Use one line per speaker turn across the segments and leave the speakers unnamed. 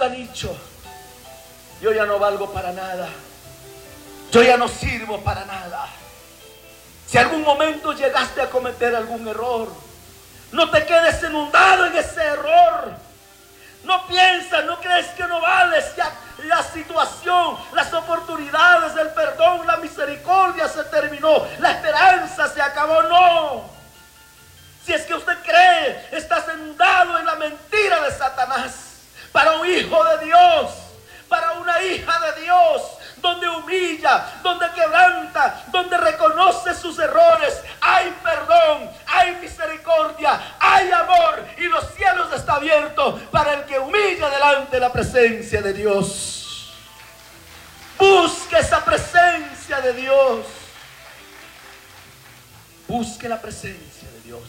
nunca han dicho: yo ya no valgo para nada, yo ya no sirvo para nada. Si algún momento llegaste a cometer algún error, no te quedes inundado en ese error. No piensas, no crees que no vales. Ya la situación, las oportunidades, el perdón, la misericordia se terminó, la esperanza se acabó. No. Si es que usted cree, estás inundado en la mentira de Satanás. Para un hijo de Dios, para una hija de Dios, donde humilla, donde quebranta, donde reconoce sus errores, hay perdón, hay misericordia, hay amor, y los cielos están abiertos para el que humilla delante de la presencia de Dios. Busque esa presencia de Dios. Busque la presencia de Dios.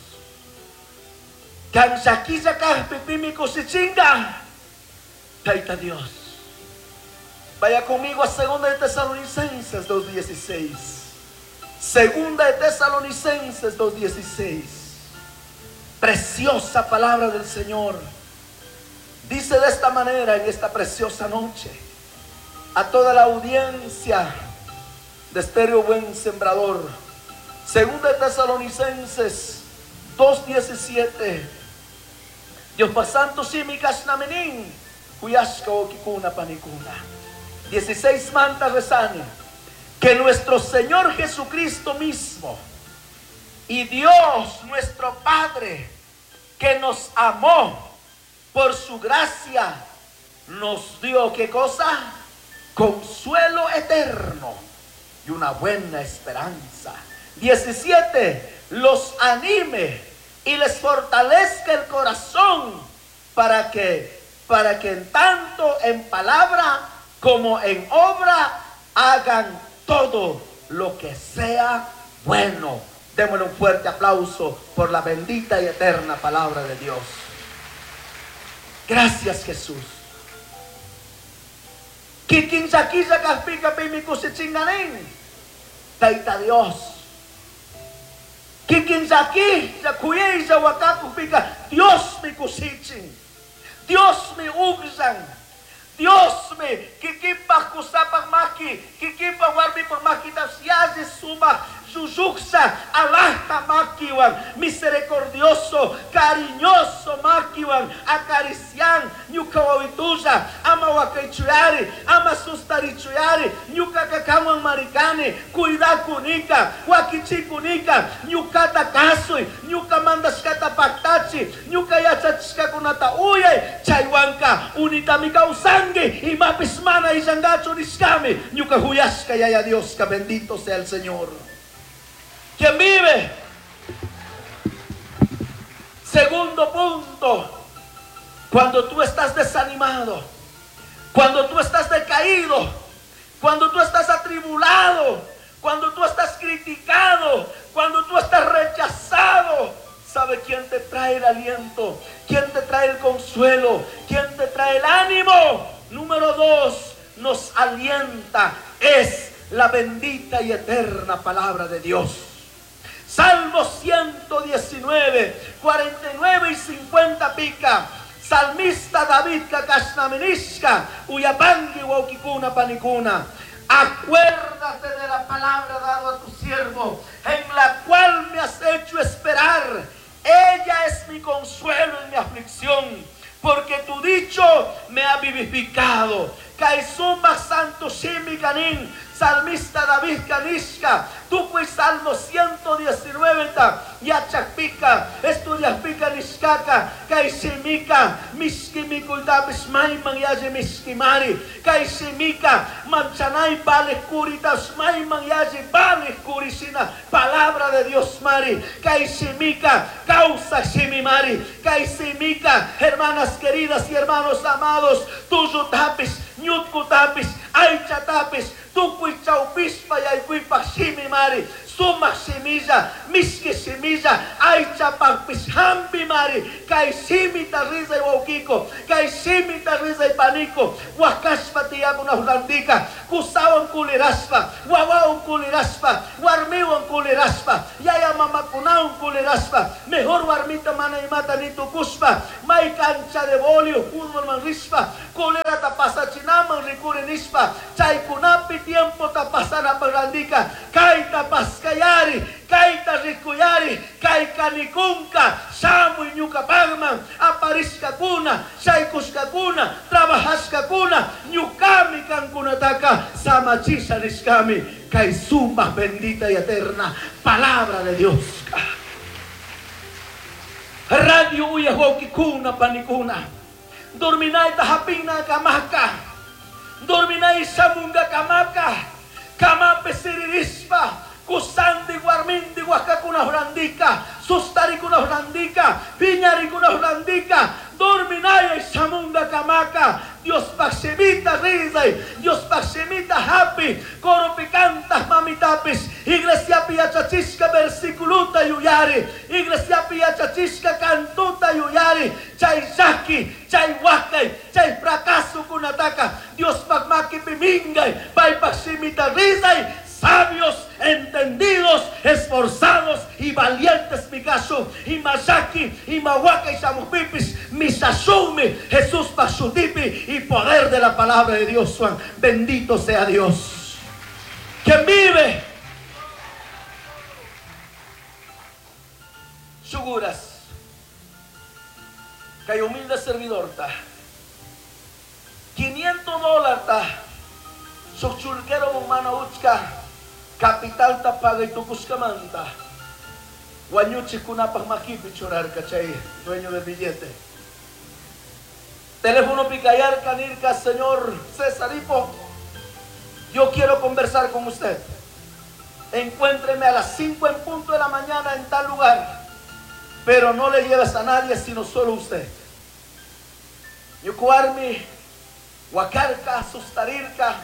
Taita Dios. Vaya conmigo a 2 de Tesalonicenses 2:16. 2 de Tesalonicenses 2:16. Preciosa palabra del Señor. Dice de esta manera en esta preciosa noche a toda la audiencia de Estéreo Buen Sembrador. 2 de Tesalonicenses 2:17. Dios pasanto simikas naminin huyaska o kikuna panikuna. 16 manta rezani. Que nuestro Señor Jesucristo mismo y Dios nuestro Padre, que nos amó por su gracia, nos dio ¿qué cosa? Consuelo eterno y una buena esperanza. 17. Los anime y les fortalezca el corazón para que en tanto en palabra como en obra hagan todo lo que sea bueno. Démosle un fuerte aplauso por la bendita y eterna palabra de Dios. Gracias, Jesús. Taita Dios. Dios me kusichin. Dios me ugzan. Dios me kikipa kusapa maki, kikipa warmi por maki tasiaje suma jujuksa alahta makiwan, misericordioso, cariñoso makiwan, acarician, nyuka wawituja, ama wakaichuyari, ama sustarichuyari, nyuka kakawan marikani, cuida kunika, wakichi kunika, nyuka takasui, nyuka mandaskata paktachi, nyuka yachachika kunata uye, chaywanka, unitamika usangi, y mapismana y zangacho niskami, nyuka huyaska yaya Dios, que bendito sea el Señor. ¿Quién vive? Segundo punto, cuando tú estás desanimado, cuando tú estás decaído, cuando tú estás atribulado, cuando tú estás criticado, cuando tú estás rechazado, ¿sabe quién te trae el aliento? ¿Quién te trae el consuelo? ¿Quién te trae el ánimo? Número 2, nos alienta, es la bendita y eterna palabra de Dios. Salmo 119, 49 y 50 pica. Salmista David kakasnaminishka, uyapangi waukikuna panikuna. Acuérdate de la palabra dada a tu siervo, en la cual me has hecho esperar. Ella es mi consuelo en mi aflicción, porque tu dicho me ha vivificado. Kaisumba Santo Shimi Kanin, Salmista David Kanishka, tú pues Salmo 119, Yachakpika, estudias Pika Nishkaka, Kaishimika, Mishkimikuita Bismaiman Yaje Mishkimari, Kaishimika, Manchanay Bale Kuritas Maiman Yaje Bale Kurisina, palabra de Dios Mari, Kaishimika, causa Shimimari, Kaishimika, hermanas queridas y hermanos amados, tuyo tapis, Nyutku tapis, Aicha tapis, Tukui chaupispa y Aikuipa Shimimari, Suma Shimija, Miski Shimija, Aicha Pakpis Hampi Mari, Kaishimita Riza y Waukiko, Kaishimita Riza y Panico, Wakashpa Tiaguna Hulandika, Kusawan Kuliraspa, Wawaun Kuliraspa, Warmiwan Kuliraspa, Yaya Mamakunaun Kuliraspa, mejor Warmita Mana y Mata Nito Kuspa, Mai cancha de bolio, fútbol manrispa, Kuliraspa. tapasachinaman rikurenispa. Chay kunapi tiempo tapasana parandika. Kay tapaskayari, kay tarikuyari, kay kanikunka. Samu inyuka pagman, apariska kuna, saykuska kuna, trabajaska kuna, nyukami kan kunataka, samachisa niskami. Kay suma bendita y eterna palabra de Dios. Radio uyahoki kuna panikuna. Dorminay tahapina kamaka. Dorminay samunga kamaka. Kamape siririspa. Kusandi guarmindi huascacuna horandika. Sustari kuna horandika. Piñari kuna horandika. Dorminay samunga kamaka. Dios paxemita rizay. Dios paxemita happy. Coro picantas mamitapis. Iglesia piachachisca versiculuta yuyari. Iglesia piachachisca cantuta yuyari. Chay zaki. Chay wakay. Chay fracaso kunataka. Dios pagmaki pimingay. Pay paxemita rizay. Sabios, entendidos, esforzados y valientes, mi caso, y Masaki, y Mahuaca, y Samupipis, Misasumi, Jesús Pasutipi, y poder de la palabra de Dios, Juan. Bendito sea Dios. ¿Quién vive? Seguras. Que hay humilde servidor, ta. $500, ta. Sochulquero, mumana uchka. Capital tapaga y tucuscamanta. Guanyuchi kunapag makipi chorar cachay, dueño del billete. Teléfono picayar canirca, señor Césaripo. Yo quiero conversar con usted. Encuéntreme a las 5 en punto de la mañana en tal lugar. Pero no le lleves a nadie sino solo usted. Yucuarmi, Huacarca, Sustarirca.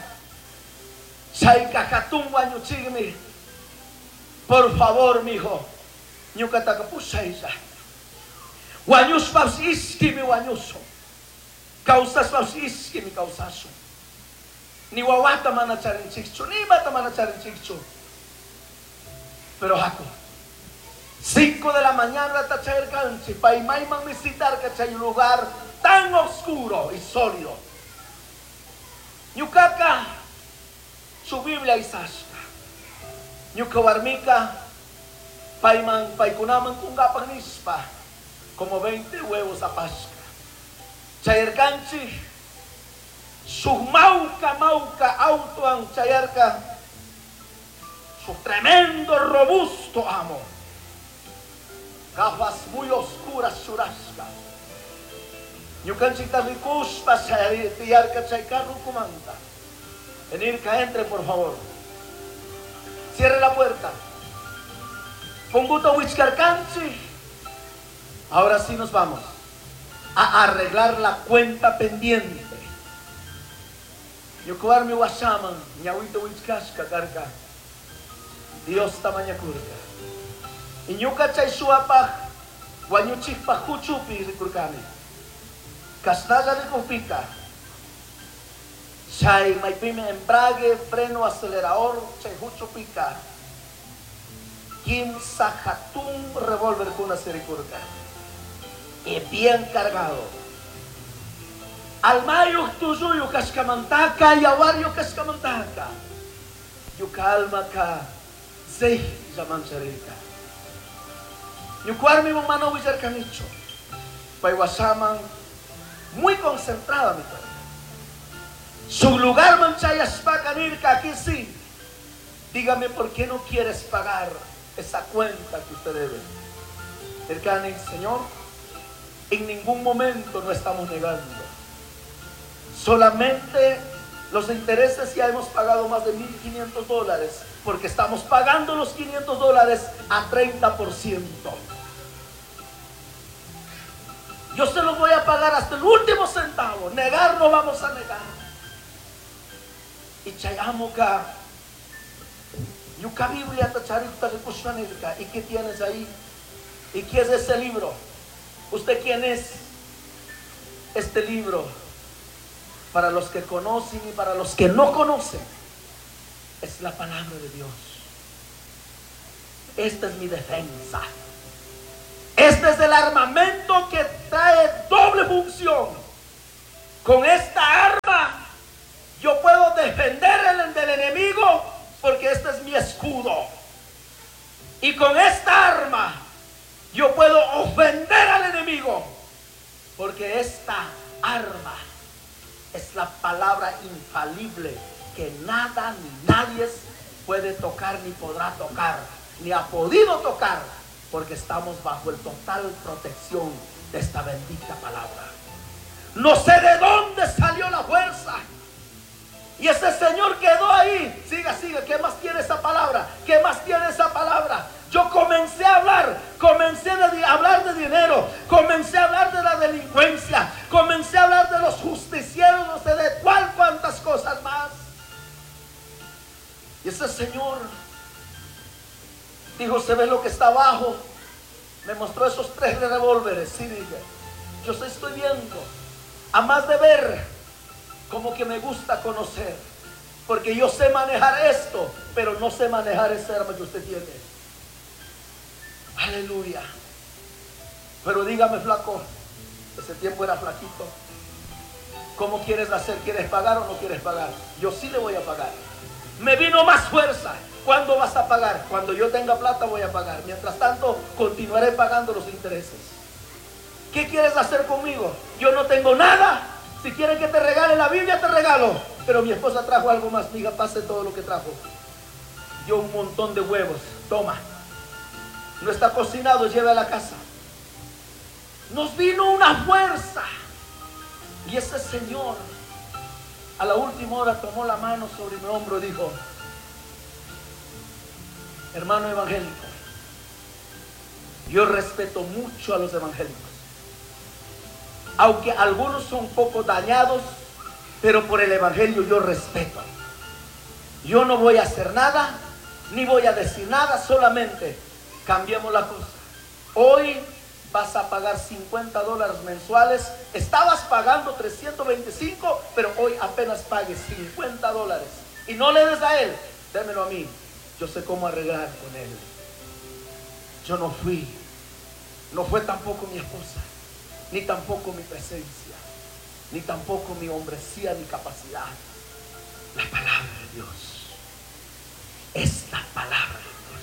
Por favor, mijo. Ñucatacapusaiza. Guanyus paus iskimi guanyuso. Causas paus iskimi causaso. Ni wawata mana charinchicho. Ni mata mana charinchicho. Pero jaco. 5 de la mañana tachar canchi. Paimay man visitar cachay lugar tan oscuro y sólido. Ñucaca. Su Biblia isashka. Ñukawarmika. Paiman, paikunaman kungapang nispa. Como 20 huevos a pasca. Chayarkanchi. Su mauca auto ang chayarka. Su tremendo, robusto amo. Gafas muy oscuras churasca. Ñukanchi tarikuspa chayarka chaykarru kumanta. Enirka, entre por favor. Cierre la puerta. Ponguto Huichcarcanchi. Ahora sí nos vamos a arreglar la cuenta pendiente. Yokuarmi washaman, ñawito Huichkashka karka. Dios tamaña kurka. Iñuka chay suapaj, guanyuchikpa huchupi rikurkami. Kasnaga rikupika. Chay maipime embrague, freno, acelerador, chay hucho pica. Quinza jatún, revólver con una sericurca. Y bien cargado. Almayo tuyo cascamantaca y awario cascamantaca. Yucalmaca, zeh llamancharica. Yucuarmi mano huillarcanicho. Paiwasaman, muy concentrada mi padre. Su lugar manchayas paganirka, aquí sí. Dígame por qué no quieres pagar esa cuenta que usted debe. El cani, Señor, en ningún momento no estamos negando. Solamente los intereses ya hemos pagado más de $1,500 porque estamos pagando los $500 a 30%. Yo se los voy a pagar hasta el último centavo. Negar no vamos a negar. Y chayamoka, yuka Biblia tacharita recushmanirka. ¿Y qué tienes ahí? ¿Y qué es ese libro? ¿Usted quién es? Este libro, para los que conocen y para los que no conocen, es la palabra de Dios. Esta es mi defensa. Este es el armamento que trae doble función. Con esta arma con esta arma yo puedo ofender al enemigo, porque esta arma es la palabra infalible que nada ni nadie puede tocar ni podrá tocar, ni ha podido tocar, porque estamos bajo el total protección de esta bendita palabra. No sé de dónde salió la fuerza, y ese señor quedó ahí. Siga, ¿qué más tiene esa palabra? ¿Qué más tiene esa palabra? Yo comencé a hablar de dinero, comencé a hablar de la delincuencia, comencé a hablar de los justicieros, no sé de cuántas cosas más. Y ese señor dijo: ¿se ve lo que está abajo? Me mostró esos 3 revólveres. Sí, dije, yo estoy viendo. A más de ver, como que me gusta conocer, porque yo sé manejar esto, pero no sé manejar ese arma que usted tiene. Aleluya. Pero dígame, flaco, ese tiempo era flaquito, ¿cómo quieres hacer? ¿Quieres pagar o no quieres pagar? Yo sí le voy a pagar. Me vino más fuerza. ¿Cuándo vas a pagar? Cuando yo tenga plata voy a pagar. Mientras tanto, continuaré pagando los intereses. ¿Qué quieres hacer conmigo? Yo no tengo nada. Si quieres que te regale la Biblia, te regalo. Pero mi esposa trajo algo más. Diga, pase todo lo que trajo. Dio un montón de huevos. Toma. No está cocinado, lleve a la casa. Nos vino una fuerza. Y ese señor, a la última hora, tomó la mano sobre mi hombro y dijo: hermano evangélico, yo respeto mucho a los evangélicos, aunque algunos son un poco dañados, pero por el evangelio yo respeto. Yo no voy a hacer nada, ni voy a decir nada, solamente cambiemos la cosa. Hoy vas a pagar $50 mensuales. Estabas pagando 325, pero hoy apenas pagues $50. Y no le des a él, démelo a mí. Yo sé cómo arreglar con él. Yo no fui. No fue tampoco mi esposa, ni tampoco mi presencia, ni tampoco mi hombresía, ni capacidad. La palabra de Dios. Es la palabra de Dios.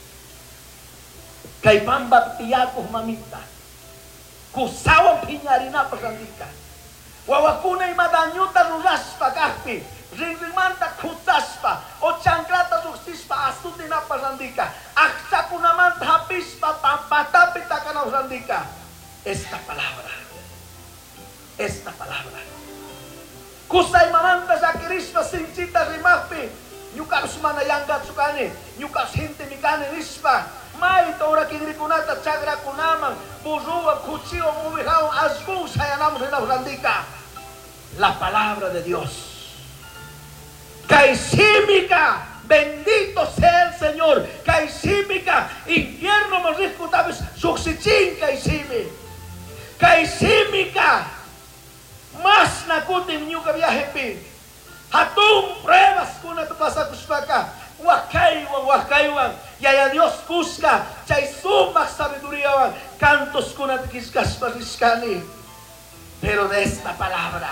Kaipan baptiakus mamita. Kusawa piñarina pasandika. Wawakuna y madanyuta rugaspa kahpi. Ringrimanta kutaspa. O changrata ruxispa astutina pasandika. Aksakunamanta hapispa pampatapita canasandika. Esta palabra. Esta palabra. Kusay mamanta sakirispa sinchita rimapi. Nyukas manayanggat sukani. Nyukas hinti mikani rispa. Mai tora kidrikunata chagra kunamang. Buzua kuchio mubihao azbu sayanam rinasandika. La palabra de Dios. Caisímica, bendito sea el Señor. Caisímica, infierno morriscutabes, suxichin caisimi. Caisímica, más nakutim nyuka viajepi. Hatum pruebas kuna tu pasa kuspaka. Wakaiwan. Y a Dios busca. Chaisumak sabiduría. Cantos kuna tikiskas pariskani. Pero de esta palabra,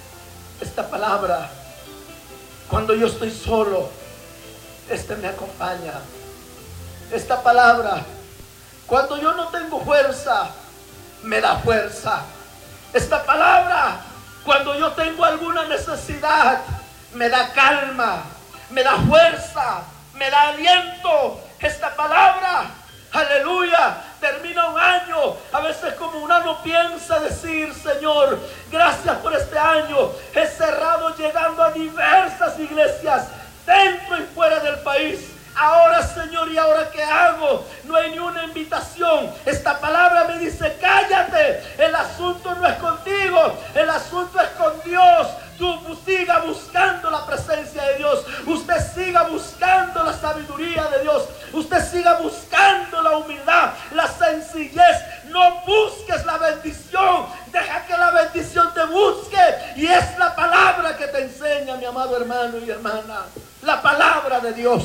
cuando yo estoy solo, me acompaña. Esta palabra, cuando yo no tengo fuerza, me da fuerza. Esta palabra, cuando yo tengo alguna necesidad, me da calma, me da fuerza, me da aliento. Esta palabra, aleluya, termina un año. A veces como uno piensa decir: Señor, gracias por este año. He cerrado llegando a diversas iglesias dentro y fuera del país. Ahora, Señor, ¿y ahora qué hago? No hay ni una invitación. Esta palabra me dice: cállate. El asunto no es contigo, el asunto es con Dios. Tú siga buscando la presencia de Dios. Usted siga buscando la sabiduría de Dios. Usted siga buscando la humildad, la sencillez. No busques la bendición. Deja que la bendición te busque. Y es la palabra que te enseña, mi amado hermano y hermana. La palabra de Dios.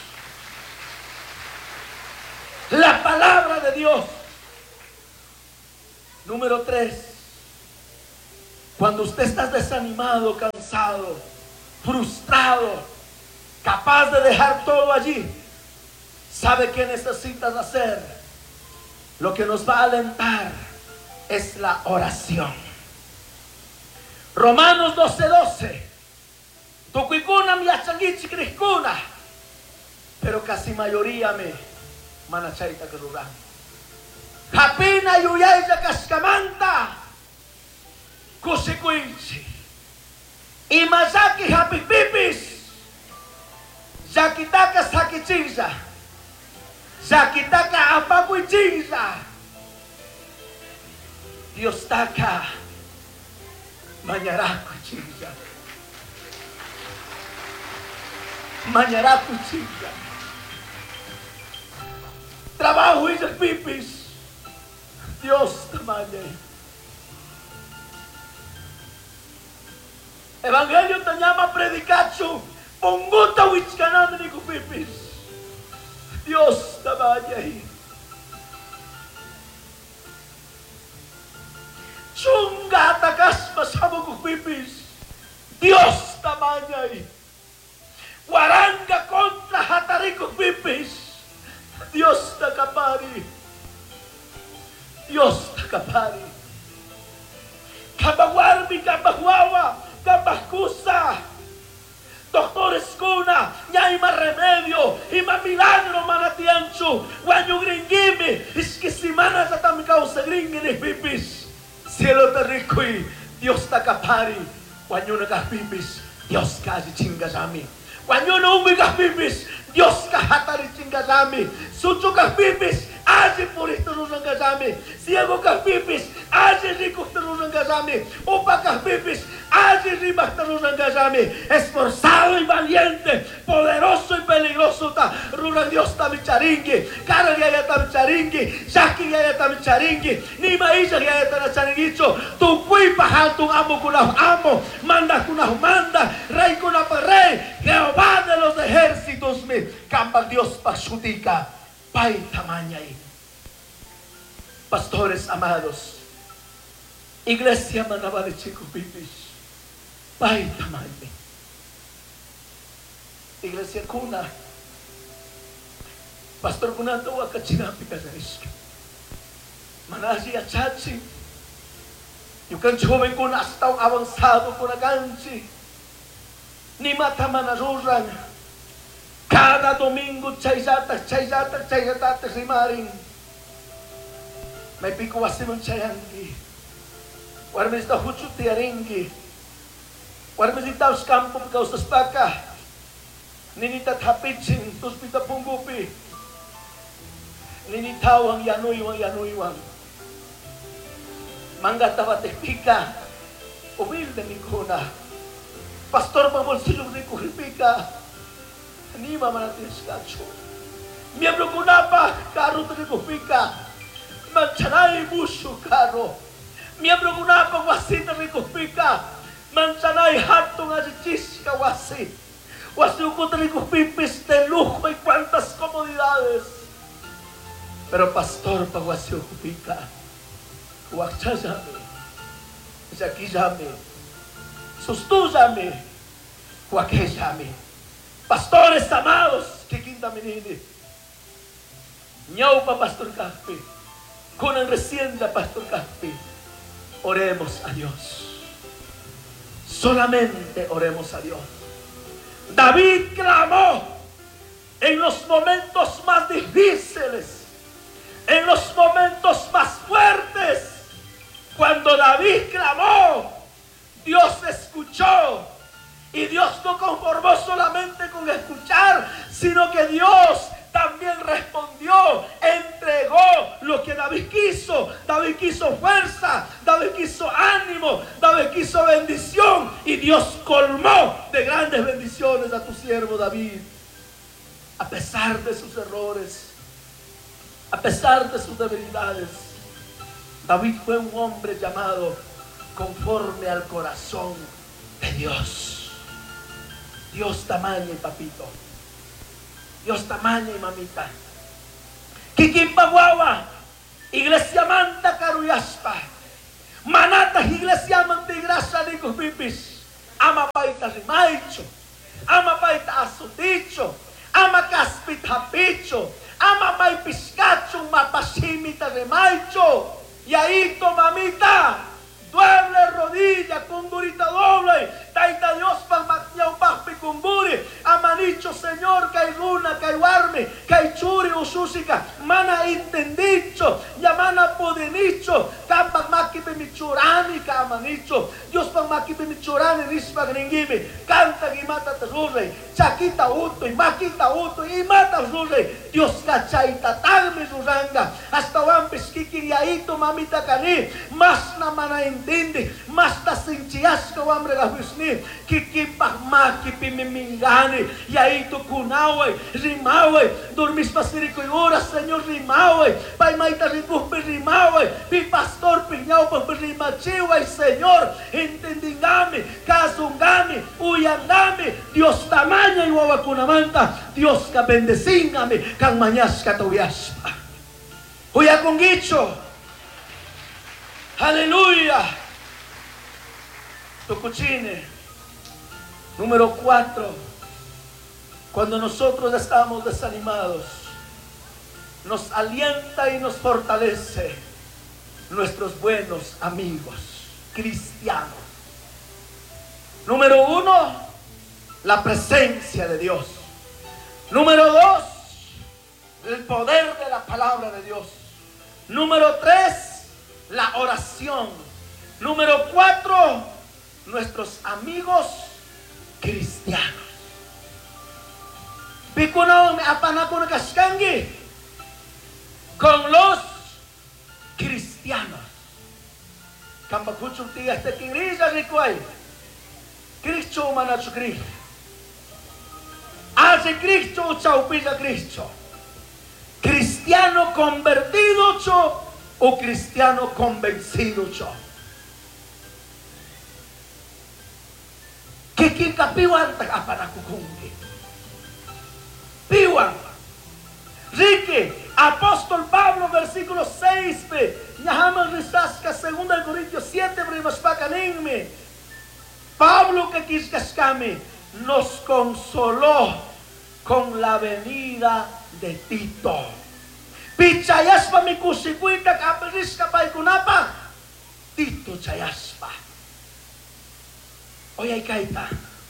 La palabra de Dios. Número 3. Cuando usted está desanimado, cansado, frustrado, capaz de dejar todo allí, ¿Sabe qué necesitas hacer? Lo que nos va a alentar es la oración. Romanos 12:12. Tukuikuna miyachangichi krikuna. Pero casi mayoría me manachaita keruran. Hapina yuyaya kaskamanta. Kusikuinchi. Imazaki hapipipis. Yakitaka sakichiza. Yakitaka apakuichiza. Dios taka mañarakuchiza. Mañarakuchiza. Trabajo y pipis. Dios tamaña. Evangelio te llama predicacho. Ponguta wichkaname ni kupipis. Dios tamaña. Chunga atakas masamo kupipis. Dios tamaña. Waranga contra hatari kupipis. Dios takapari. Dios takapari. Kabawarmi kabahuawa. Kabaskusa. Doctores kuna. Ya ima remedio. Ima milagro manatianchu. Wanyu gringimi. Iskisimana sa tamikausa gringini pipis. Cielo terikui. Dios takapari. Wanyu nakapipis. Dios kasi chingasami. Wanyu na umikapipis. Dios kahatari chingasami. Sucho kapipis. Aji purito nung kasami. Ciego kapipis. Aji rico nung kasami. Upa kapipis. Aji ribas nung kasami. Esforzado y valiente. Poderoso y peligroso ta. Runa Dios ta micharingi. Cara ya ta micharingi. Shaki ya ta micharingi. Ni maisha ya ta charingicho. Tu fui pahal tu amo kunah amo. Manda kunah manda. Rey kunah pa rey. Jehová de los ejércitos me. Campa Dios pashutika. Pai tamaña. Pastores amados, iglesia manaba de chico pipis. Pai tamaña. Iglesia kuna. Pastor kuna to wakachinapi kasariska. Manasi achachi. Yukan joven kuna hasta un avanzado kuna ganchi. Ni mata manaruran. Cada domingo chaysata rimarin. May pico wasimon chayangi. Warmis da huchu tiaringi. Warmis itaus kampo pikaus taspaka. Ninita tapichin tuspita punggupi. Ninitawang yanuiwang. Mangga tawatekika. Humilde ni kuna. Pastor pabolsilog ni kuhipika. Anima manatis kacho. Miembro kunapa karo tani kupika. Manchanay busyo karo. Miembro kunapa wasi tani kupika. Manchanay hato nga chichis kawasi. Wasi uko tani kupipis de lujo y cuantas comodidades. Pero pastor pa wasi kupika. Wakchayame. Zakijame. Sustuzame. Wakejame. Pastores amados, que quinta menini. Ñau pa Pastor Caspi. Con el recién de Pastor Caspi. Oremos a Dios. Solamente oremos a Dios. David clamó en los momentos más difíciles, en los momentos más fuertes. Cuando David clamó, Dios escuchó. Y Dios no conformó solamente con escuchar, sino que Dios también respondió, entregó lo que David quiso. David quiso fuerza, David quiso ánimo, David quiso bendición. Y Dios colmó de grandes bendiciones a tu siervo David. A pesar de sus errores, a pesar de sus debilidades, David fue un hombre llamado conforme al corazón de Dios. Dios tamaña y papito. Dios tamaña y mamita. Kikimbaguawa. Iglesia manta karuyaspa. Manata iglesia mantigrasa ni kupipis. Ama paita rimaicho. Ama paita asuticho. ama caspitapicho, ama maipiscacho, mapasimita de maicho. Y ahí, mamita, doble rodilla, cumburita doble. Taita Dios, pagmatyao, papi, cumburi. Amanicho, Señor, kay runa, kay warmi, kay churi, ususika. Mana intendicho, yamana podenicho. Kampak makipe michurani, ka amanicho. Dios pag makipe michurani, rispag ringimi. Canta gimata terure. Chakita utoy, makita utoy, imata rure. Dios kachaita, talmi ruranga. Hasta wampis kikiyaito, mamita kani. Mas na mana intindi, mas na sinchias ka wamre gabisni. Kikipag makipi mimingani. Y ahí tu kunawe, rimawe. Dormis pasirico y horas, Señor, rimawe. Paimaita ripupe rimawe. Pi pastor piñao pa rimachiwe, Señor. Entendingami, kasungami, uyangami. Dios tamaña y wawakunamanta. Dios ka bendecingami, kang manyas katawiyaspa. Huyakungicho. Aleluya. Tucuchine. Número 4. Cuando nosotros estamos desanimados, nos alienta y nos fortalece nuestros buenos amigos cristianos. Número 1, la presencia de Dios. Número 2, el poder de la palabra de Dios. Número 3, la oración. Número 4, nuestros amigos cristianos. Bikuno me apanako na kaskangi con los cristianos. Kampakuchung tiga este iglesia rikway. Cristo mana su Cristo. Hace Cristo chaupisa Cristo. Cristiano convertido cho o cristiano convencido cho. Kikikapiwan tagapanakukungi. Piwan. Ricky, apóstol Pablo, versículo 6. Nyahama risasca 2 Corintios 7. Primaspakaningme. Pablo que kiskashkami nos consoló con la venida de Tito. Pichayaspa mi kusikuita kapiriska paikunapa. Tito chayaspa. Oye, kaita.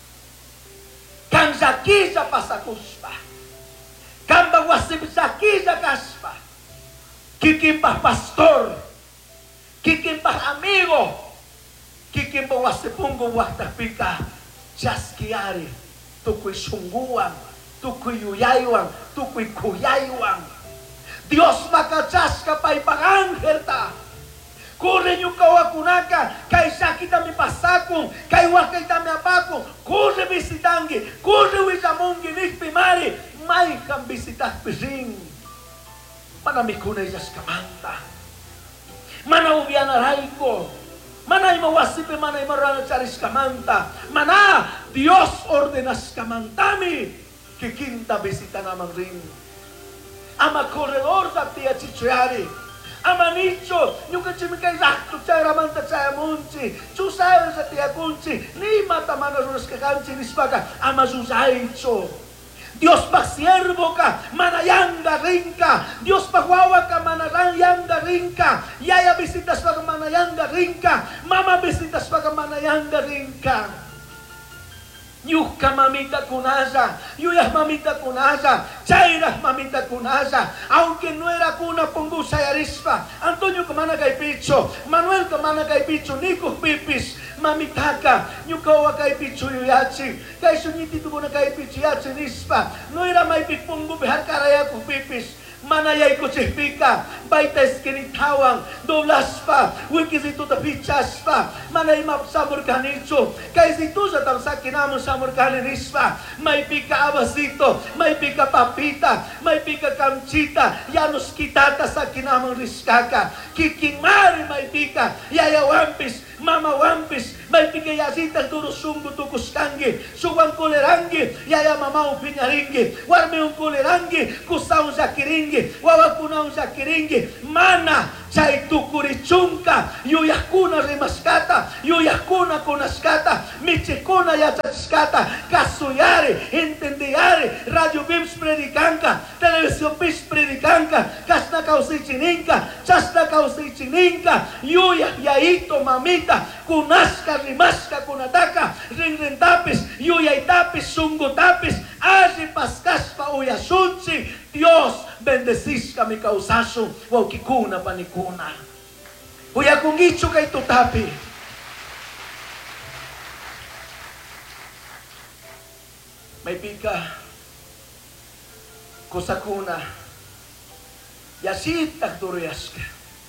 Kang zakisa pasakuspa. Kang bagwasip zakisa kaspa. Kikimpah pastor. Kikimpah amigo. Kikimpah wasipunggo waktapika. Jaskiari. Tukoy sungguan. Tukoy yuyaywan. Tukoy kuyaywan. Dios makachas kapay pang-anghel ta. Corre yung kawakunaka, kay sakita mi pasakong, kay wakay tami apakong, corre visitangi, corre wisamongi nishpimari, may kang bisitah pising. Manamikunay jas kamanta. Manaubian aray ko. Manay mawasipi, manay marana charis kamanta. Mana, Dios ordenas kamantami, kikinta bisita namang rin. Ama corredor sa tiya chichuyari. Amanicho, yung kachimikay rakto chay ramanta chay amunchi, susay sa tiya kunchi, ni mata manarunas kakanchi nispaka, ama susaycho. Dios pa siervo ka, manayanga rinka. Dios pa huawa ka, manayanga rinka. Yaya visitas pa ka, manayanga rinka. Mama visitas pa ka, manayanga rinka. Yuka mamita kunasa, yuyas mamita kunasa, chairas mamita kunasa, aunque no era cuna pongusa y arispa, Antonio kamana kay picho, Manuel kamana kay picho, Nico pipis, mamitaka, yukawa kay picho yuyachi, kay sunyiti tubo na kay picho yachi rispa, no era may pipungo bihar karaya ko pipis, manayay ko chihpika, baita eskinitawang, doblas pa, wikisito tapichas pa, manay mapsamur kanicho, kay sito sa tamsaki namon samur kanirispa, may pika abasito, may pika papita, may pika kamchita, yanos kitata sa kinamang riskaka, kikimari may pika, yaya wampis, mama wampis, may pika yasita turusunggo tukuskangi, suwang kulerangi, yaya mamau pinyaringi, warme un kulerangi, kusaun sa kiringi, wawakunaun sa kiringi, mana, chay tukurichunka, yuyakuna rimaskata, yuyakuna kunaskata, michikuna yachachkata, kasuyare, entendiare, radio bims predicanca, televisión bims predicanca, kasna kausichininka, chasna kausichininka, yuya yaito mamita, kunaska rimaska kunataka, rinrentapis, yuyaitapis, sungutapis, aji paskaspa uyasunchi. Dios bendecizca mi causazo, waukikuna panikuna. Uyakungichu kay tutapi. May pika kusakuna yasit takduriaska.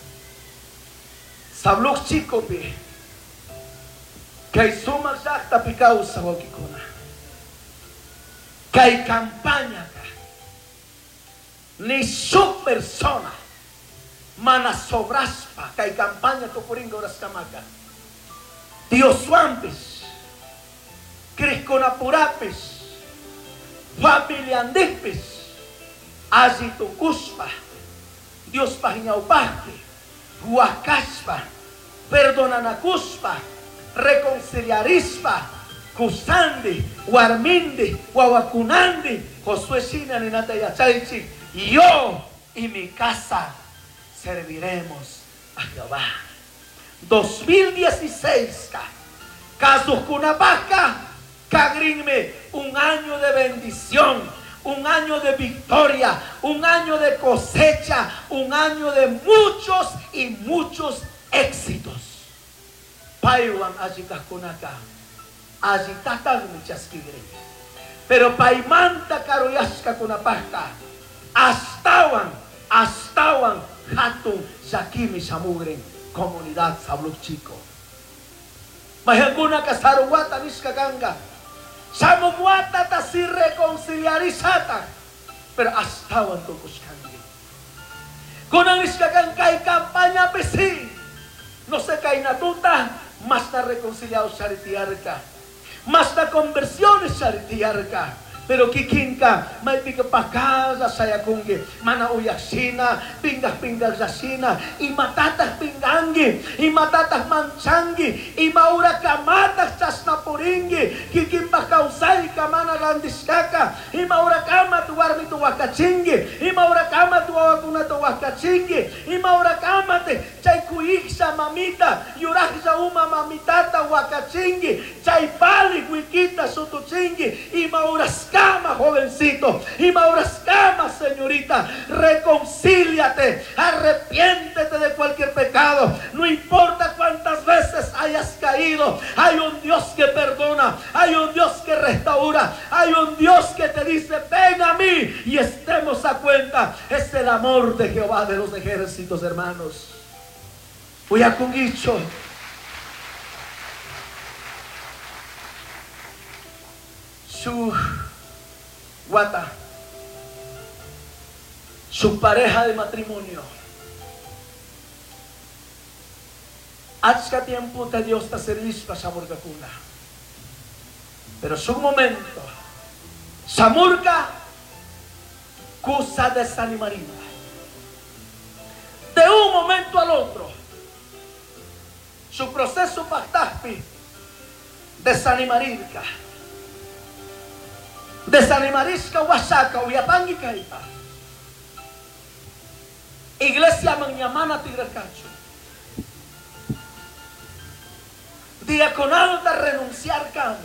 Sablok chikopi kay sumaksak tapikaw sa waukikuna. Kay kampanya ka ni su persona mana sobraspa kay kampanya tukuringo oras kamaka. Dios wampis Kriskonapurapis familiandipis azitukuspa Dios pahinyaupahti huakaspa perdonanakuspa reconciliarispa kusandi warmindi wawakunandi Josué Sina ni natayachaichi yo y mi casa serviremos a Jehová. 2016 casos kunapaka kagrinme un año de bendición, un año de victoria, un año de cosecha, un año de muchos y muchos éxitos. Paiwan ajikakunaka ajitatan michaskigre. Pero paimanta karoyaska kunapaka astawan hatun sakimi samugren comunidad sabluk chico. Mahanguna kasaruwata niskaganga samuwata tasi reconciliarisata pero astawan tukuskangi. Kunang niskagang kay kampanya pesi no se kay natuta mas na reconciliado saritiarka mas na conversiones saritiarka. Pero kikinka may pigapakaza saya kungge mana uyaksina pinggah zasina imatatah pinggangi imatatah mancangi imaura kamatah casna puringi kikimpa kausai kamana randiskaka imaura kamat warmi tu wakachingi imaura kamat wawakuna tu wakachingi imaura kamat chay kuiksa mamita yuraksa uma mamitata wakachingi chay pali wikita sutuchingi imaura cama, jovencito, y mauras cama, señorita, reconcíliate, arrepiéntete de cualquier pecado, no importa cuántas veces hayas caído, hay un Dios que perdona, hay un Dios que restaura, hay un Dios que te dice, ven a mí y estemos a cuenta. Es el amor de Jehová de los ejércitos, hermanos. Voy a kungicho. Su pareja de matrimonio. Hasta tiempo te Dios te servicio para Samurka Kuna. Pero su momento, Samurka Kusa desanimaría. De un momento al otro, su proceso pactaspi desanimaría. Desanimariska wasaka uyapangi kaipa. Iglesia mangyamana tigrakacho. Diaconado de renunciar kami.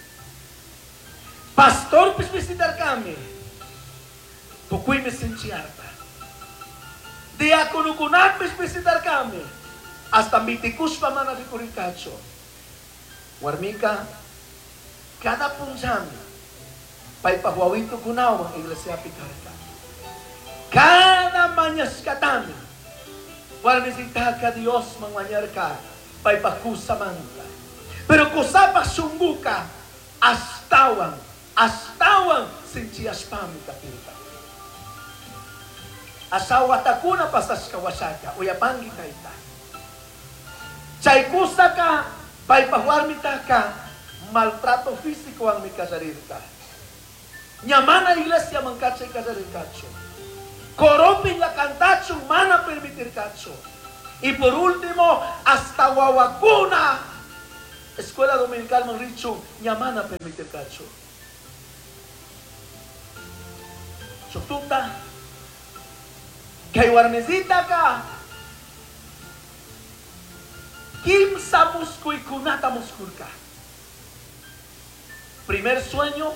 Pastor pis visitar kami. Pukui mesinchiarta. Diaconukunat pis visitar kami. Hasta mitikus pa mana di kurikacho. Warmika kada punjami. Paipahuawito kunaw ang iglesia pikarka. Cada mañas katami. Wala bisita ka Dios mangwanyar ka. Paipakusa mangka. Pero kusapa sungguka. Astawan sinchiyas pami kapita. Asawa takuna pasas kawasaka. Uyapangi kaita. Chay kusa ka. Paipahuarmita ka. Maltrato físico ang mikasarirka. Nyamana iglesia mangkachay kasarir kacho. Koropin la cantacho mana permitir kacho. Y por último, hasta Guaguacuna, escuela dominical Monricho, Ñamana permite cacho. Chotuta, que warmesita acá, Kim Samusku y Kunata Muskurka. Primer sueño,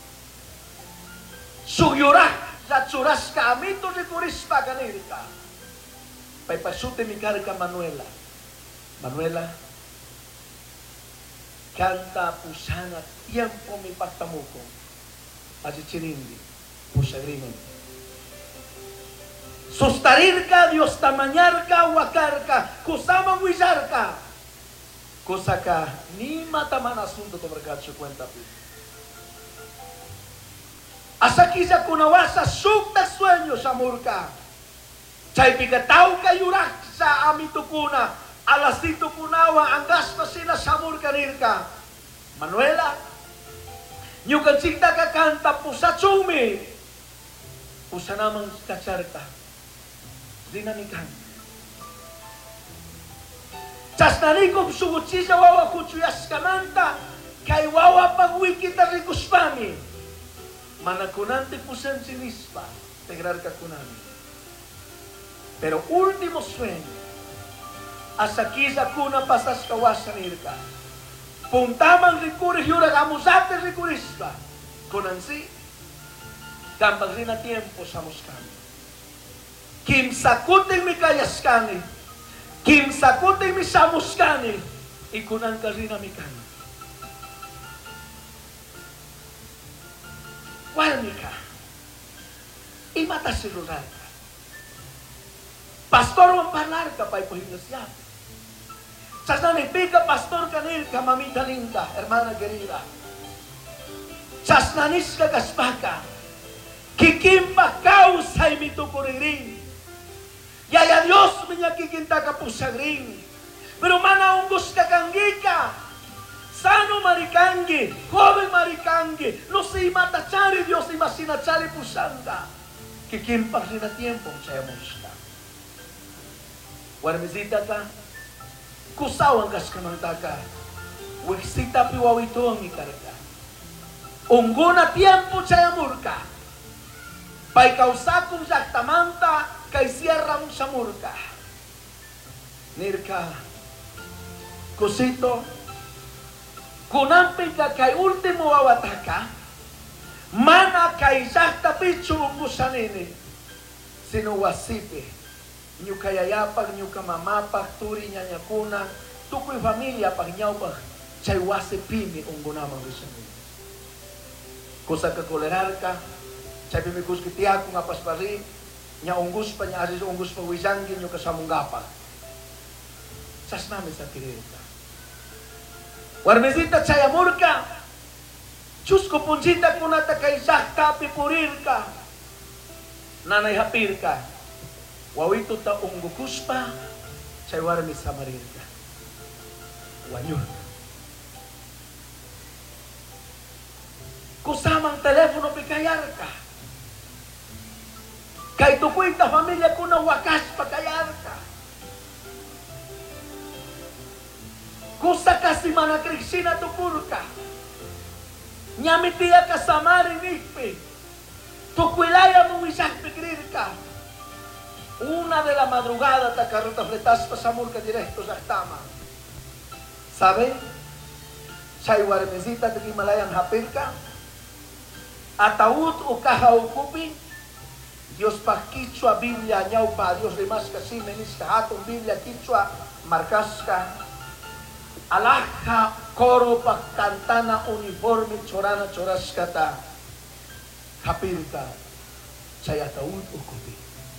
Suyurak, la churasca, amito de Curispa Ganirka. Paipasute mi carga Manuela. Manuela, canta pusana tiempo mi pactamuco. Achichirindi, pusagrino. Sustarirka, Dios tamañarka, huacarca, kusama huizarka. Kusaka, ni mataman asunto to mercacho cuenta pi. Asakisa kunawasa sukta sueño samurka. Chay pikataw kayurak sa amitukuna. Alasito kunawa ang gasta sila samurka nirka. Manuela, nyukan sikta kakanta pusa chumi. Pusa namang kacharta. Dinamikan. Chasnarikop sugutsisa wawa kutsuyas kamanta. Kay wawa pagwikita rikuspami. Manakunante pusan sinispa. Tegrar kakunami. Pero último sueño. Asakisa kuna pasas kawasan irka. Puntaman rikuri yurag amusate rikurista. Kunansi. Gambag rin na tiempo sa muskami. Kim sakutin mi kayaskani. Kim sakutin mi samuskani. Ikunan ka rin na mi kani. Walmi ka. Imata silurar ka. Pastor mampalar ka pa'y puhingasya. Sa nanipika pastor kanil ka mamita linda, hermana Gerira. Sa nanis ka kaspaka. Kikimba kausay mitukuririn. Yaya Dios minya kikinta ka pusagring. Pero manaunggos ka kanggika. Sano marikangi, joven marikangi. No si matachari Dios y masinachari pusanga. Kikimpa rin na tiempo saya musta. Warmesita ka. Kusaw ang kaskamantaka. Wiksita piwawito ang ikarga. Unggo na tiempo saya murka. Pay kausakong saktamanta kay sierra mong sa murka. Nirka, kusito, kunampi ka kay ultimo awataka, mana kay sakta pichu unggo sa nini, sinuwasipi, nyo kayayapag, nyo kamamapag, turi niya niya kuna, tukoy familia pag nyaw pag, chay wasipimi unggo namang risanin. Kusa ka kolerar ka, chay pimikus kitiyak kung apaspari, nya unggus pa niya asis unggus pa wisangin nyo kasamong gapag. Sas namin sa kirirka. Warmesita chay amur ka, Diyos ko punsita ko na ta kay sakta pipurir ka, nanay hapir ka, wawito ta unggukus pa, chay warmis sa marir ka. Wanyur ka. Kusamang telepono pikayar ka. Kay tukoy ta pamilya ko na wakas pakayar ka. Kusa kasi mana kriksina tupur ka. Nyamitiya ka sa marinigpi. Tukwilaya mo isak pikrir ka. Una de la madrugada ta karuta fletas pa samur ka direkto sa tama. Sabi? Sa'y warmesita ta kimalayang hapir ka. Ataud o kahaukupi. Dios pa kichwa Biblia nyaw pa Dios rimas kasi menis kahatong Biblia kichwa markas ka alaka koro pagkantana uniforme chorana choras kata kapir ka chay ataud o kupi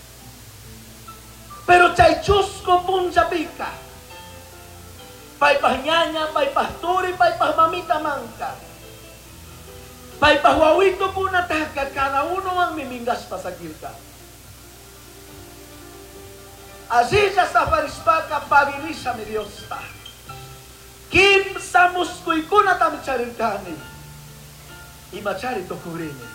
pero chay chus ko pun sabi ka pay pahnyanya pay pahturi pay pahmamita mangka pay pahwawito po nataka kana uno ang mimingas pasagil ka. Asisa sa parispaka pabilisa mi Diyos ta. Kim sa muskoy ko na tamcharin kani. Imachari to kurini.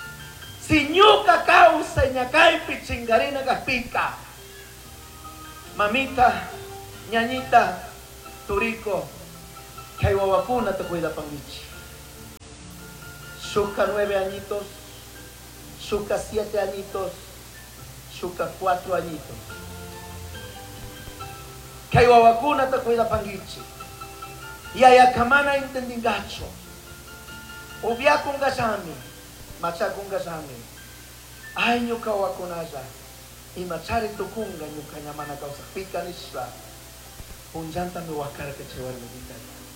Sinyo kakao sa inya kay pitsinggari na kapika. mamita, ñañita, turiko, kay wawakuna te cuida pangichi. Suka 9 añitos, suka 7 añitos, suka 4 añitos. Kay wawakuna te cuida pangichi. Y ayakamana intendingacho. Ubya kong gasami, macha kong gasami. Ay nyo kawakunaza. Imachari tukunga nyo kanyamana kausa pika nisla. Punjanta mi wakar ke cewar medita.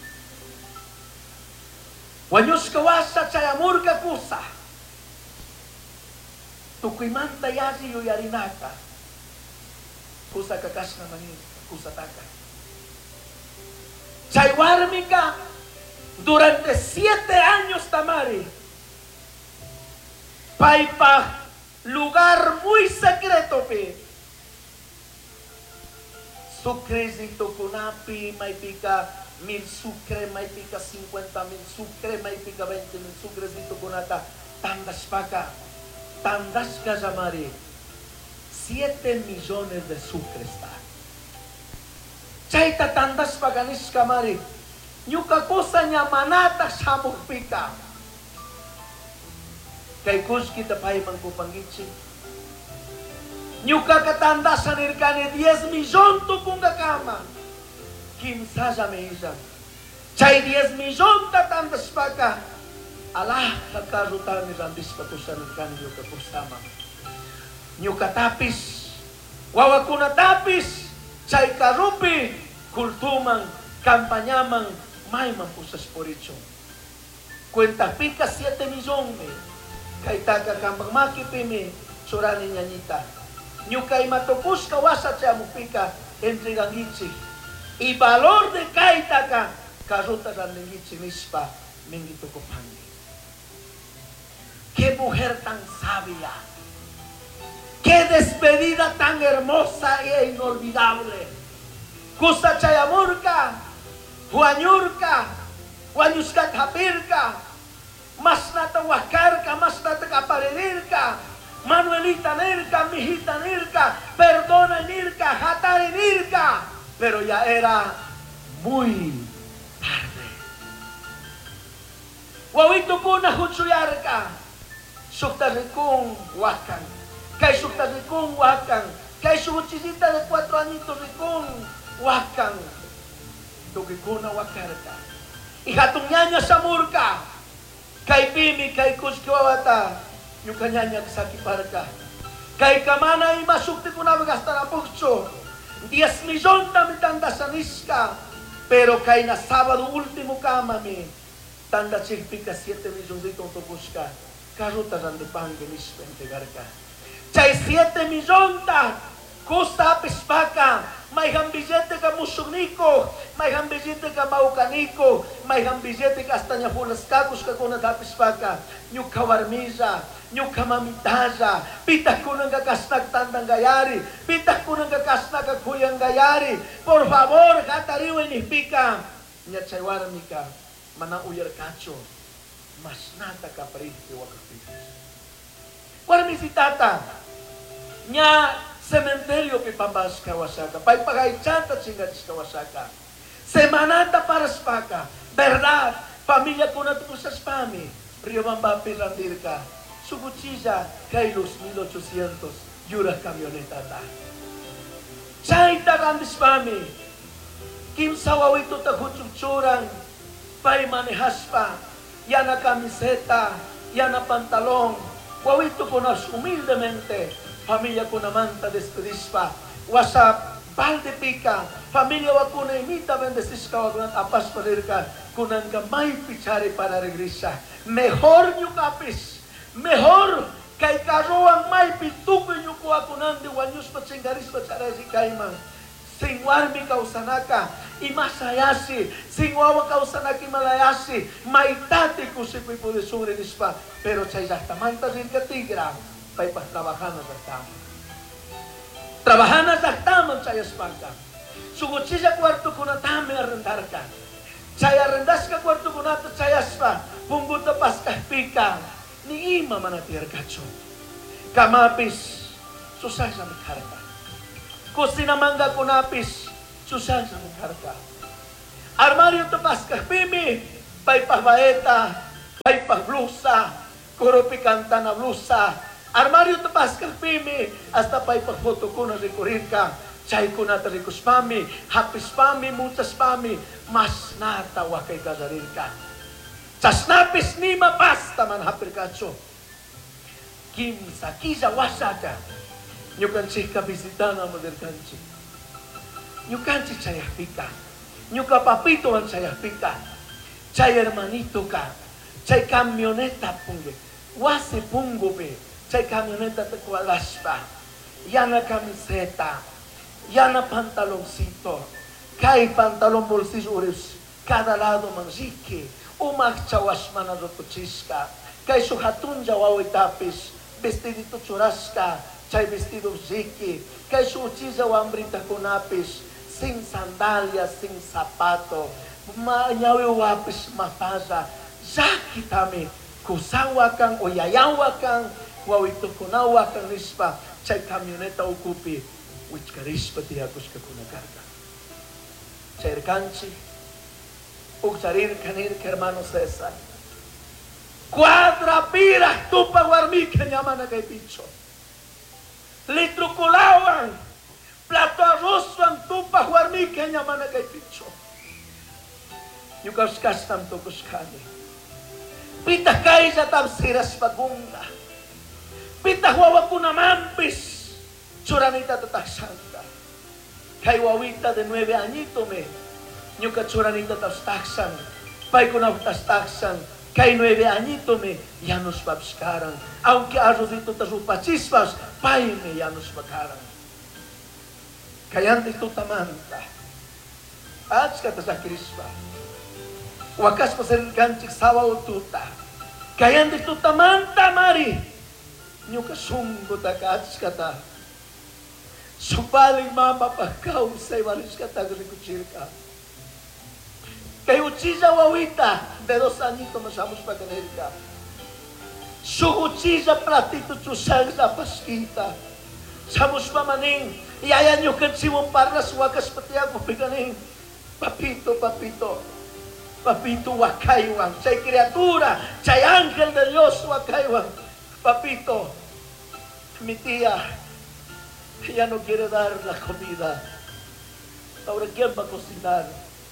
Wanyus kawasa caya murka kusa. Tukuimanta yasi yuyarinaka. Kusa kakas na manis, kusa taka. Chaywarmika durante 7 años tamari. Paipa lugar muy secreto pe. Sucresito kunapi may pika 1000 sucre, may pika 50,000 sucre, may pika 20,000 sucresito kunata. Tandas paka, tandas kazamari. 7 millones de sucre está. Chaita tandas paganis kamari. Nyuka kusa nya manata samuk pika. Kay kus kita pay mangkupangichi. Nyuka katandasan irkani 10 milyon tu kung kama. Kim saja meisa. Chay 10 milyon tatandas paka. Allah kakarutan ni randis patusan irkani nyuka kusama. Nyuka tapis. Wawakuna tapis. Chay karupi. Kultumang, kampanyamang, may mampusas por ito. Cuenta pika 7 milyon me. Kay taga kambang makipimi, surani ñañita. Nyo kay matupus kawasat siya mupika, entre gangichi. Y valor de kay taga, karuta ng gangichi nispa, mingito ko pangi. Qué mujer tan sabia. Qué despedida tan hermosa e inolvidable. Kusa chayamurka, huanyurka, huanyuskat hapirka. Mas natawakarka, mas natakaparinirka, Manuelita nirka, mijita nirka, perdona nirka, hatari nirka. Pero ya era muy tarde. Wawito ko na hutsuyarka, suktarikong wakang, kay suktarikong wakang, kay suhutsisita de 4 añitos rikong wakang, tugiko na wakarka. Ihatong niya sa murka, kay Pimi, kay Kuskiwawata, yung kanya niya sakiparka. Kay Kamana imasukti ko na magasta na pukso. 10 milyon na mitanda sa niska. Pero kay na Sabado ultimo kamami, tanda chigpika 7 milyon dito tupos ka. Karuta ng dipang ginispa integar ka. Chay 7 milyon ta, kusta pispaka. May hambizete ka musugniko, may hambizete ka maukaniko, may hambizete ka hasta niya pulas kakos ka kuna tapis paka, nyo kawarmiza, nyo kamamitaza, pitak ko nang kakasnag tandang gayari, pitak ko nang kakasnag kakuyang gayari, por favor, katariwa inipika, niya chaywarmi ka, manauyar kacho, mas nata ka pariti wakapitis. Warmi si tata, niya, cementerio pipambas Kawasaka. Pay pagaichanta chingatis Kawasaka. Semanata para spaka. Verdad. Pamilya ko na ito sa spami. Rio Mambapi Randirka. Suguchiza. Kailos 1800. Yura kamioneta ta. Chaita randis spami. Kim sawawito tagutsutsurang. Pay manehaspa. Yana kamiseta. Yana pantalong. Wawito ko nas humildemente. Familia ko naman ta despedispa. Wasa balde pika. Familia wa ko na imita bendesisca wag nang apas parirka. Kunan ka may pichari para regresa. Mejor nyo kapis. Mejor kay karoang may pitukoy nyo ko ako nang diwanyos patsingaris patsarasi kaimang. Singwarmi kausanaka. Imasayasi. Singwawa kausanaki malayasi. Maitati ko si pipudisuri nispa. Pero sa isahtamanta sin katigra. Pay trabajanas at tama. Trabajanas at tama saya spangka. Sugot siya kwarto ko na tama arrendar ka. Saya rendas ka kwarto ko na to saya spa. Punggut na pas kahpika. Ni ima manatir kacho. Kamapis susay sa mikarta. Kusina mangga kunapis, susah sa karka. Armario tapas kahpimi, pay pahbaeta, pay pahblusa, kurupi kanta na blusa. Armario tapas kahpimi, hasta pay pahfoto ko na rikurir ka. Chay ko na tarikus pami, hapis pami, mutas pami, mas natawa kay kasarir ka. Sas napis ni mapasta man hapir kacho. Kimsa, kisa wasaka. Nyukan si kabisitana model kanchi. Nyukan si saya pika. Nyuka papito ang saya pika. Chay hermanito ka. Chay camioneta punge. Wase pungo be. Chay camioneta te kualaspa. Yana camiseta. Yana pantaloncito. Kay pantalon bolsillo uris. Cada lado manziki. Umak chawas manadotochiska. Kay suhatun jawaw itapis. Vestidito churasca. Chay vestido ziki. Kay suchiza wambrita kunapis. Sin sandalias, sin zapato, manyawi wapis mapasa, zaki tami, kusawa kang o yayawa kang, wawito kunawa kang rispa, chay camioneta ukupi, which ka rispa tiyakos ka kunagarga. Chay kanchi, uksarir kanir ka hermano Cesar, cuadra pira, tupa warmi kanyaman na kay picho, litro kulawan, plato arroz ang tupa huarmi kanya mana kay picho. Yukas kastam to kuskani. Pita kay sa tamsiras pagungga. Pita huwa ko na mampis. Churanita tataksanta. Kay wawita de 9 añito me. Yuka churanita tastaksan. Pay ko na tastaksan. Kay 9 añito me. Yanos papskaran. Aunque arroz dito tasupachispas. Pay me yanos pagkaran. Kaya dito tamanta. At kata sa Krispa. Wakas pa sa ganchik sawa ututa. Kaya dito tamanta mari. Nyo kasunggo ta ka at kata. Supaling mama pagkaw sa iwaris kata gulikuchir ka. Kaya uchiza wawita. De 2 añito masamos pagkanir ka. Suhuchiza platito chusang sa paskita. Samos pa maning. Iyayan nyo kan simong parnas wakas pati ako piganing. Papito, papito. Papito wakaywang. Chay kriatura. Chay ángel de Dios wakaywang. Papito. Mi tía. Ya no quiere dar la comida. Ahora ¿quién va a cocinar?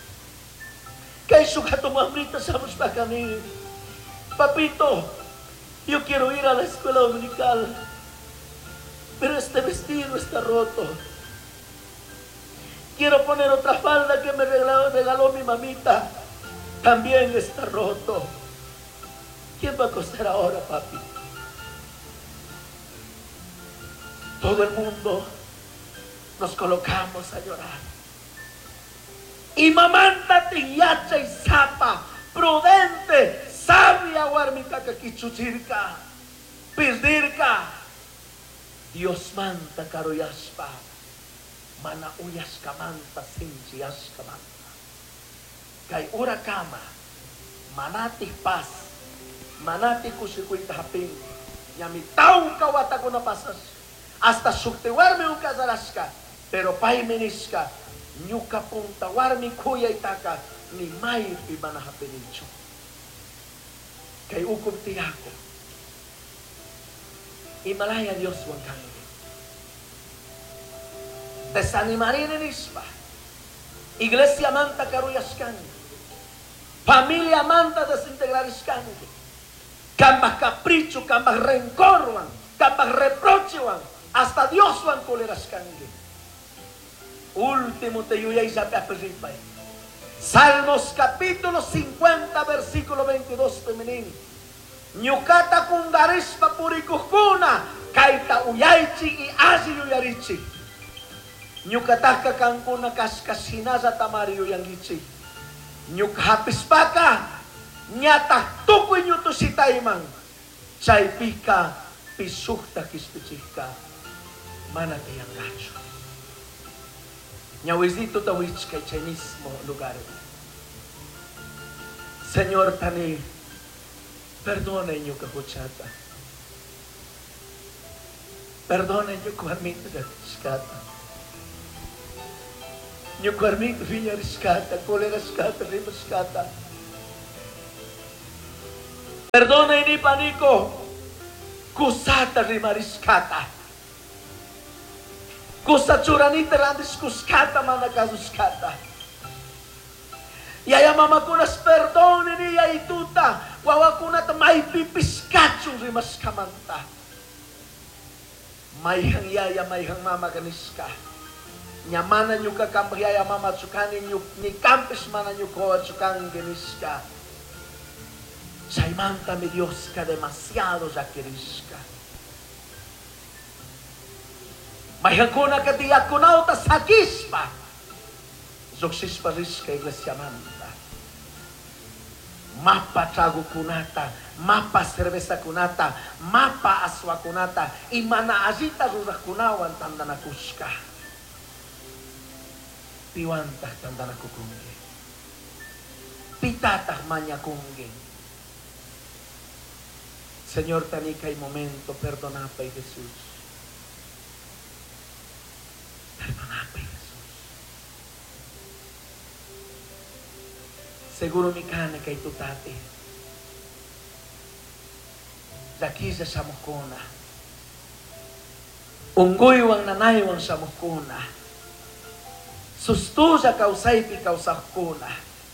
Kay sugato mamrita samos pa kami. Papito. Yo quiero ir a la escuela dominical. Pero este vestido está roto. Quiero poner otra falda que me regaló mi mamita. También está roto. ¿Quién va a coser ahora, papi? Todo el mundo nos colocamos a llorar. Y mamanta tiyacha y zapa, prudente, sabia, warmita kakichuchirka, pirdirka. Dios manta karoyaspa, mana uyas kamanta sinchiyas kamanta. Kay ura kama, manati pas, manati kusikoy tahapin, yami taong kawata ko na pasas, hasta suktiwarmi yung kasaraska, pero paimeniska, nyuka pong tawarmi kuya itaka, ni may pibanahapin nicho. Kay ukom tiyako, Himalaya Dios wang kangi. Desanimarin en ispa. Iglesia manta karuyas kangi. Familia manta desintegraris kangi. Kambah capricho, kambah rencor wang. Kambah reproche wang. Hasta Dios wang koleras kangi. Último te yuyay sabi apiripay. Salmos capítulo 50 versículo 22 feminin. Nyukata kung garis papurikuhkuna kaita uyaychi i asi yuyarichi. Nyukata kakang kuna kaskasina sa tamari yuyangichi. Nyukhapis paka nyata tukoy nyo to si taimang. Chay pika pisukta kispichika manatayang gacho. Nyawizito tawich kay chay mismo lugar. Señor tani, perdonen nyo kahutsata. Perdonen nyo kuhamito na skata. Nyo Carmito Villa rescata, Cole rescata, Rima rescata. Perdona ini paniko, kusata Rima rescata. Kusachuranita randis kuskata manakazuskata. Yaya mama kunas perdone ni ya ituta, wawa kunat may pipiskachu Rimas kamanta. May hang yaya, may hang mama kaniska. Nyamana nyo kakambriaya mama tsukanin nyo, ni kampis mana nyo ko at tsukanin geniska. Saimanta mi Dios ka demasiado ya querisca. May hangkuna ka tiyak kunaw ta sakispa. Zoksis pariska iglesia manta. Mapa trago kunata, mapa cerveza kunata, mapa aswa kunata, imana azita rura kunawan tanda nakuska. Piwantah tandana kukungge. Pitatah manya kungge. Señor, tanika hay momento, perdonapay Jesús. Perdonapay Jesús. Seguro mi cane kay tutate. Dakisa sa mukuna. Unggoy wang nanay wang sa mukuna. Sustusa kausay pi kausakuna.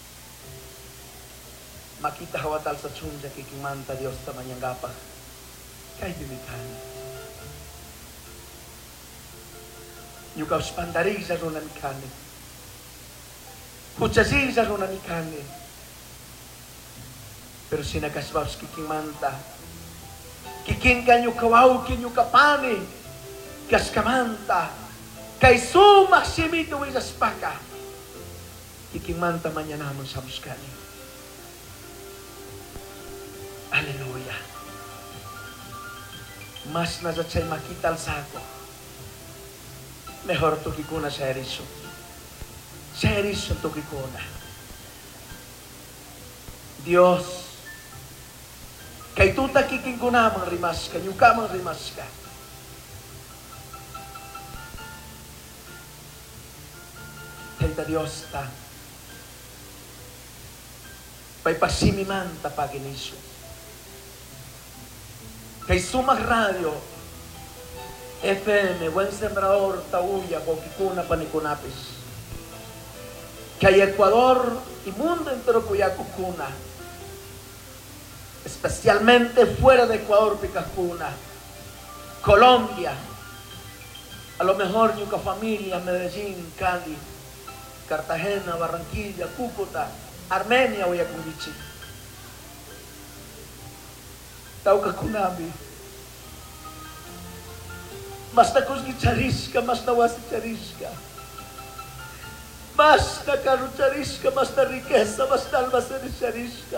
Makita hawatal sa tsunja kikimanta Dios tamanyang gapa. Kay bimikan. Yung kauspandari sa runan ikani. Hutsasi sa runan ikani. Pero sinakasbaws kikimanta. Kikinkan yung kawaw, kin yung kapani. Kaskamanta. Kay sumak simito isas paka. Kikimanta man niya naman sa muskani. Aleluya. Mas nazatsay makital sa ako. Mejor to kikuna sa erison. Sa erison to kikuna. Dios, kay tuta kikingkuna mang rimas ka, nyuka mang rimas ka. Kay ta Dios ta. Pay pasimiman ta paginiso. Kay Sumak Radio, FM, Buen Sembrador, Tauya, Boquicuna, Panikunapis. Kay Ecuador y mundo entero cuya cucuna. Especialmente fuera de Ecuador, Picacuna. Colombia. A lo mejor Ñuca Familia, Medellín, Cali, Cartagena, Barranquilla, Cúcuta, Armenia, Oyacubichi. Tauka kunami. Mas na kusgi chariska, mas na wasi chariska. Mas na karu chariska, mas na riqueza, mas na almacén chariska.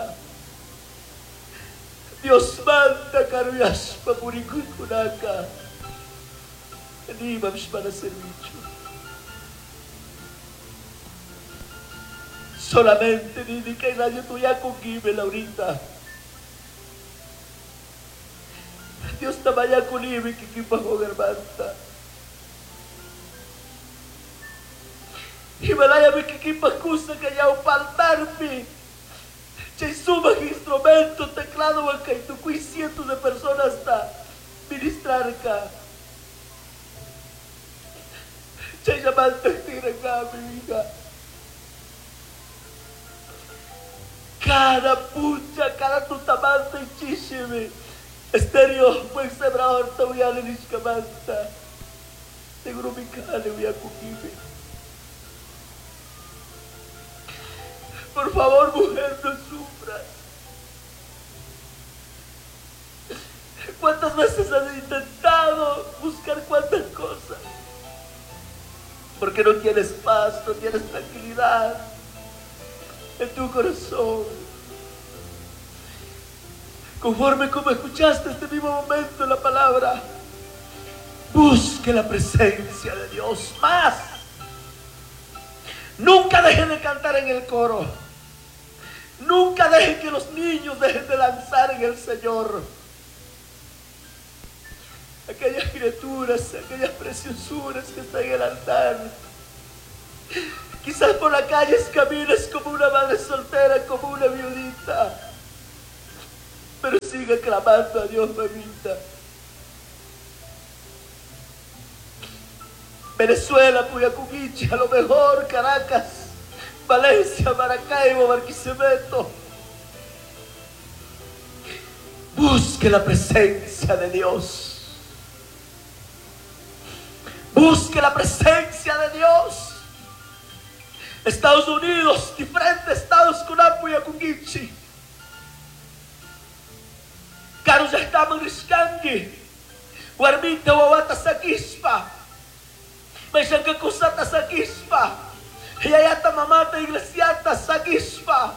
Dios manda karuyas papurikuy kunaka. Hindi mams para servicio. Solamente ni kay radio tuya kung gibel ahorita. Dios na vaya kulibi kikipako garbanta. Himalaya mi kikipakusa kaya upaltarpi. Chay sumag instrumento, teclado, kay tukuy cientos de personas ta ministrar ka. Chay llamanta tirang kami, hija. Cada pucha, cada tutamanta y chishime. Estéreo, Buen Sembrador, Tauyale, Nishkamanta. Seguro mi cane voy a cuquime. Por favor, mujer, no sufras. ¿Cuántas veces has intentado buscar cuántas cosas? Porque no tienes paz, no tienes tranquilidad en tu corazón. Conforme como escuchaste este mismo momento la palabra, busque la presencia de Dios más. Nunca dejen de cantar en el coro. Nunca dejen que los niños dejen de lanzar en el Señor. Aquellas criaturas, aquellas preciosuras que están en el altar, Quizás por las calles caminas como una madre soltera, como una viudita. Pero sigue clamando a Dios, mamita. Venezuela, Puyacuquichi, a lo mejor Caracas, Valencia, Maracaibo, Barquisimeto. Busque la presencia de Dios. Busque la presencia de Dios. Estados Unidos, diferentes estados con Puyacuquichi. Caros ya estamos riscangi. Guarmita, Wawata, Saquispa. Maishanka kusata Saquispa. Yayata mamata iglesiata Saquispa.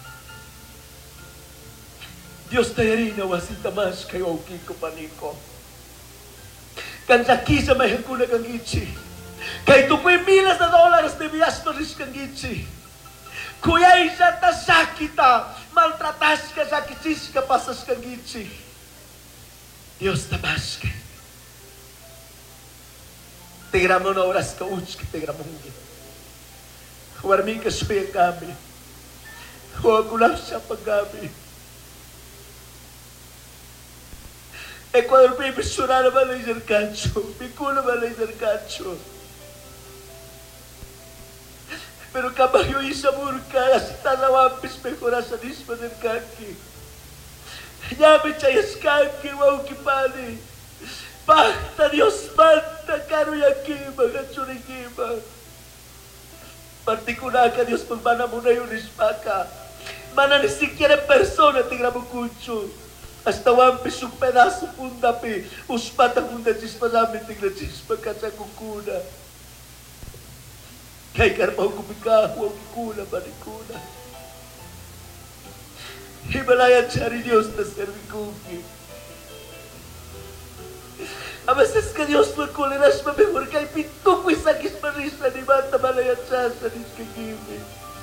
Dios te herina wasita más que Kiko Panico. Kanjakisa mehekuna kangichi. Kay tu kuy miles de dólares de viajes paris kangichi. Kuyay jata sakita. Maltrataska jakichiska pasas kangichi. Dios te masque. Te gramo na oras ka uch te gramongi. Warmi ka suya kami. Huwag siya pagkami. Ecuador pipi surana balay zercacho. Pikula balay zercacho. Pero kabayo isa murka. Asita na wampis mejora sa nisma del kaki. Llame chayas kaki wau kipani. Basta Dios manda karuyakima gachurikima. Particular que Dios pues mana muna y unispaca. Mana ni siquiera en persona te grabo cucho. Hasta wampi su pedazo pundapi. Uspata funda chispa dami tigla chispa kacha kukuna. Kay karpaw kumikahu ang kikuna manikuna. Himalayan chari Dios na servikuki. A veces que Dios no coleras mejor que hay pituco y saquis marisa ni mata malaya chasa ni skagimi.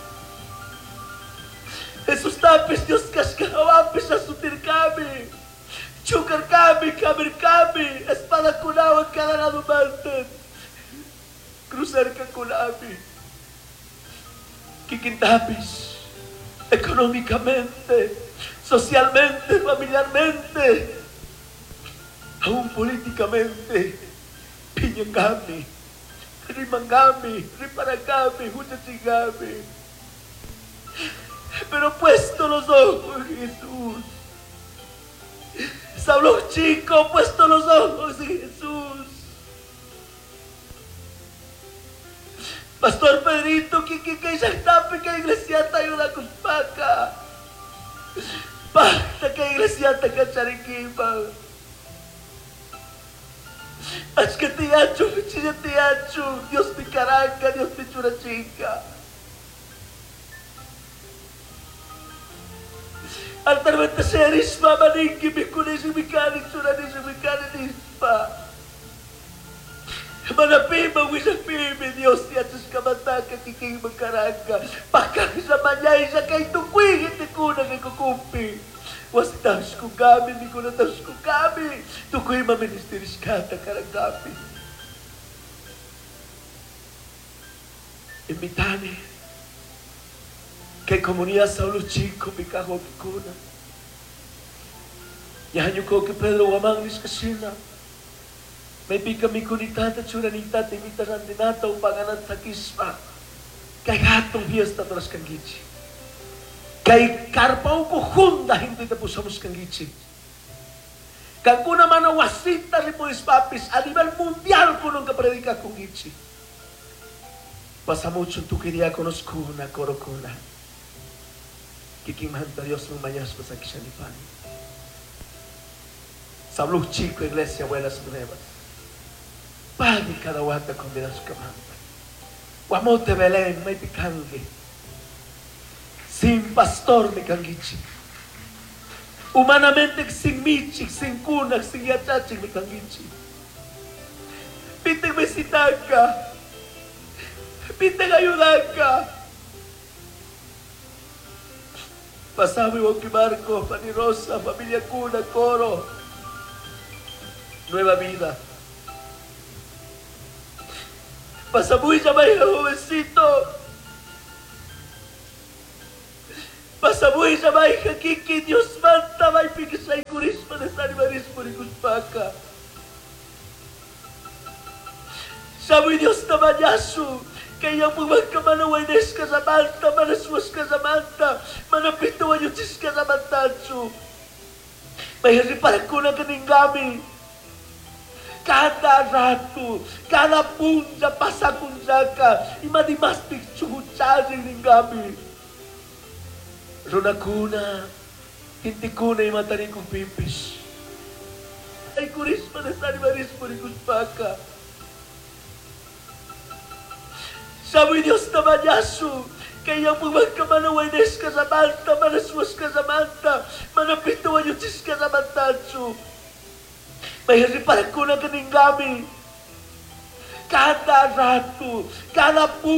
Jesús tapis Dios cascahawapis a sutir kami. Chukar kami, kamir kami. Espada kunawa cada lado mantan. Cruzar ka kunami. Kikintapis. Económicamente, socialmente, familiarmente. Aún políticamente, piñangami, rimangami, riparagami, huchachigami. Pero puesto los ojos en Jesús, Saulo chico, puesto los ojos en Jesús. Pastor Pedrito, que ya está, que iglesia te ayuda con paca. Basta que iglesia te cachariquipa. Haz que te hacho, chilla te hacho, Dios te caranga, Dios te churachica. Altamente serisma, maninki, mi kunis, mi cani, churanis, mi cani, nispa. Manapima, wisapimi, Dios te hachos kamataka, kiking makaranga. Pakak sa manyay, sa kay tukwing, hindi kuna kay kukumpi. Wastas ko kami, di ko natas ko kami. Tukoy maministeris kata karagapi. Imitani. Kay komunidad Saulo Chico, pikaho kikuna. Yahanyo ko kay Pedro Wamanglis kasina. May pika mi kunitata, churanitata, imitaran dinata, upanganan sa kispa. Kay hatong fiesta toras kang gichi. Kay karpaw ko hunda hindi na po sa muskang gichi. Kang kuna man wasita ni po ispapis a nivel mundial ko nung kapredika kong gichi. Pasa mucho tu quería conozcuna, corocuna. Kikimanta Dios mong mayas pa sa kisanipan. Sabluh chico, iglesia, buenas nuevas. Pagi cada wata con vidas kamanta. Wamote Belén, may pikangi. Sin pastor mi kangichi. Humanamente sin michi, sin cuna, sin yachachi mi kangichi. Piteng mesitaka. Piteng ayudaka. Pasabi Wauki Marco, Fanny Rosa, familia Cuna, coro. Nueva vida. Pasabuy llamay jovencito. Masabuhi sa may hakiki, Diyos manta, may pigisay kurisma na sa animalismo ni Kuspaka. Sabi Diyos naman Yasu, kaya magkamanawainis ka sa manta, manaswas ka sa manta, manapituan yung sis ka sa mantatsu. May hariparan ko na kaning gami. Kada ratu, kada punja pasakunja ka, imadimastik suhutsari ng gami. Runa kuna, hindi kuna imatani kong pipis. Ay kurisma na sa animalismo ni Kuspaka. Sabi Diyos naman Yasu, kaya magkamanawainis ka sa manta, manaswas ka sa manta, manapituan yung sis ka sa mantatsu. May hariparan ko na kaning gami. Kada ratu, kada